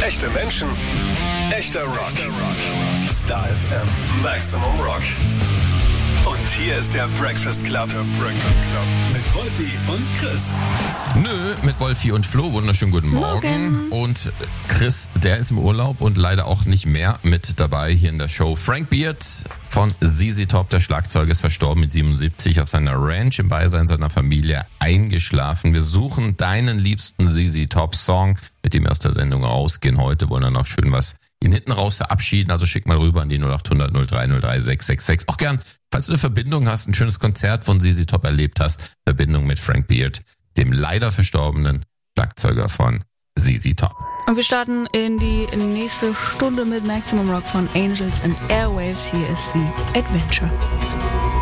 Echte Menschen, echter Rock. Star FM, Maximum Rock. Und hier ist der Breakfast Club. Mit Wolfi und Chris. Mit Wolfi und Flo. Wunderschönen guten Morgen. Und Chris, der ist im Urlaub und leider auch nicht mehr mit dabei hier in der Show. Frank Beard von ZZ Top, der Schlagzeuger, ist verstorben mit 77 auf seiner Ranch im Beisein seiner Familie eingeschlafen. Wir suchen deinen liebsten ZZ Top Song, mit dem wir aus der Sendung rausgehen. Heute wollen wir noch schön was ihn hinten raus verabschieden. Also schick mal rüber an die 0800 03 03 666. Auch gern, falls du eine Verbindung hast, ein schönes Konzert von ZZ Top erlebt hast, Verbindung mit Frank Beard, dem leider verstorbenen Schlagzeuger von ZZ Top. Und wir starten in die nächste Stunde mit Maximum Rock von Angels and Airwaves. Hier ist sie Adventure.